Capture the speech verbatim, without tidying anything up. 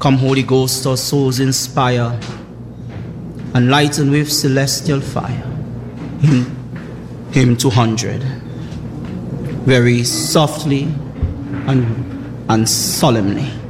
Come, Holy Ghost, our souls inspire, and lighten with celestial fire. Hymn, hymn two hundred. Very softly and, and solemnly.